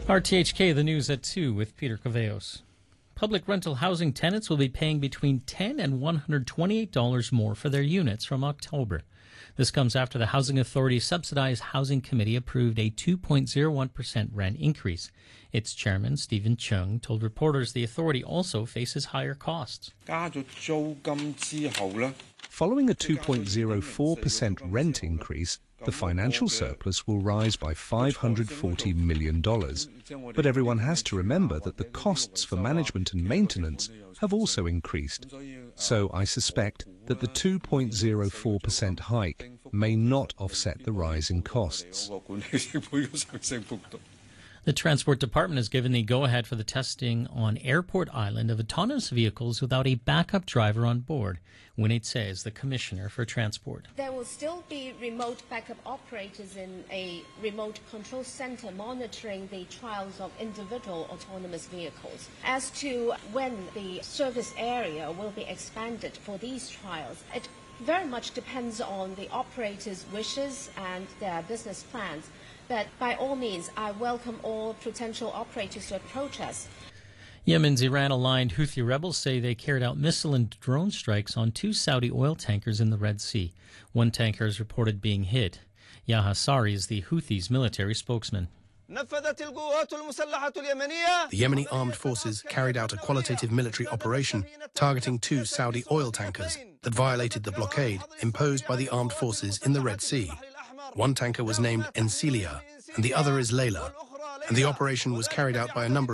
RTHK, the news at 2 with Peter Caveos. Public rental housing tenants will be paying between $10 and $128 more for their units from October. This comes after the Housing Authority's Subsidized Housing Committee approved a 2.01% rent increase. Its chairman, Stephen Chung, told reporters the authority also faces higher costs. Following a 2.04% rent increase, the financial surplus will rise by $540 million. But everyone has to remember that the costs for management and maintenance have also increased. So I suspect that the 2.04% hike may not offset the rise in costs. The Transport Department has given the go-ahead for the testing on Airport Island of autonomous vehicles without a backup driver on board. Winnie Tse is the Commissioner for Transport. There will still be remote backup operators in a remote control center monitoring the trials of individual autonomous vehicles. As to when the service area will be expanded for these trials, it very much depends on the operators' wishes and their business plans. But by all means, I welcome all potential operators to approach us. Yemen's Iran-aligned Houthi rebels say they carried out missile and drone strikes on 2 Saudi oil tankers in the Red Sea. One tanker is reported being hit. Yahya Sari is the Houthis' military spokesman. The Yemeni armed forces carried out a qualitative military operation targeting 2 Saudi oil tankers that violated the blockade imposed by the armed forces in the Red Sea. One tanker was named Encilia, and the other is Layla, and the operation was carried out by a number